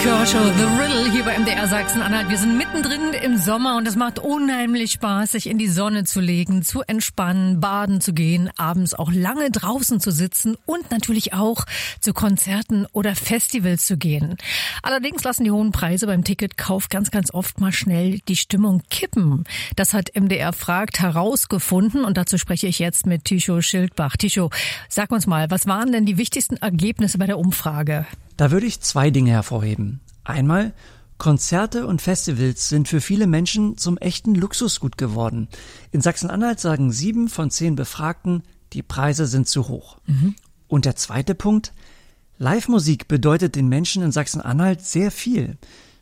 Kershaw, The Riddle hier bei MDR Sachsen-Anhalt. Wir sind mittendrin im Sommer und es macht unheimlich Spaß, sich in die Sonne zu legen, zu entspannen, baden zu gehen, abends auch lange draußen zu sitzen und natürlich auch zu Konzerten oder Festivals zu gehen. Allerdings lassen die hohen Preise beim Ticketkauf ganz, ganz oft mal schnell die Stimmung kippen. Das hat MDR fragt herausgefunden und dazu spreche ich jetzt mit Tycho Schildbach. Tycho, sag uns mal, was waren denn die wichtigsten Ergebnisse bei der Umfrage? Da würde ich zwei Dinge hervorheben. Einmal, Konzerte und Festivals sind für viele Menschen zum echten Luxusgut geworden. In Sachsen-Anhalt sagen 7 von 10 Befragten, die Preise sind zu hoch. Und der zweite Punkt, Live-Musik bedeutet den Menschen in Sachsen-Anhalt sehr viel.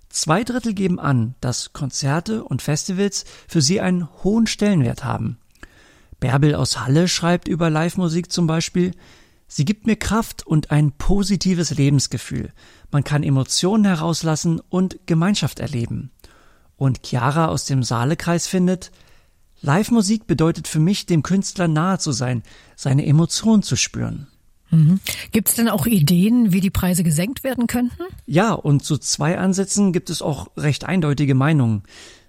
2/3 geben an, dass Konzerte und Festivals für sie einen hohen Stellenwert haben. Bärbel aus Halle schreibt über Live-Musik zum Beispiel: Sie gibt mir Kraft und ein positives Lebensgefühl. Man kann Emotionen herauslassen und Gemeinschaft erleben. Und Chiara aus dem Saalekreis findet: Live-Musik bedeutet für mich, dem Künstler nahe zu sein, seine Emotionen zu spüren. Gibt es denn auch Ideen, wie die Preise gesenkt werden könnten? Ja, und zu 2 Ansätzen gibt es auch recht eindeutige Meinungen.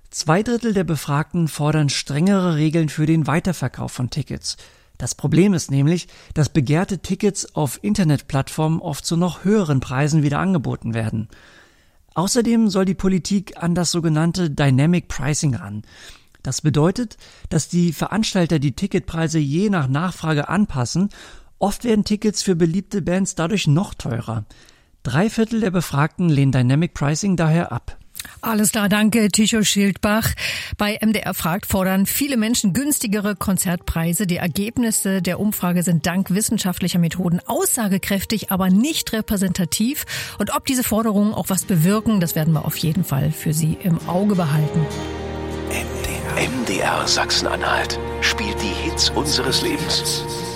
2/3 der Befragten fordern strengere Regeln für den Weiterverkauf von Tickets. Das Problem ist nämlich, dass begehrte Tickets auf Internetplattformen oft zu noch höheren Preisen wieder angeboten werden. Außerdem soll die Politik an das sogenannte Dynamic Pricing ran. Das bedeutet, dass die Veranstalter die Ticketpreise je nach Nachfrage anpassen. Oft werden Tickets für beliebte Bands dadurch noch teurer. 3/4 der Befragten lehnen Dynamic Pricing daher ab. Alles klar, danke, Tycho Schildbach. Bei MDR fragt fordern viele Menschen günstigere Konzertpreise. Die Ergebnisse der Umfrage sind dank wissenschaftlicher Methoden aussagekräftig, aber nicht repräsentativ. Und ob diese Forderungen auch was bewirken, das werden wir auf jeden Fall für Sie im Auge behalten. MDR Sachsen-Anhalt spielt die Hits unseres Lebens.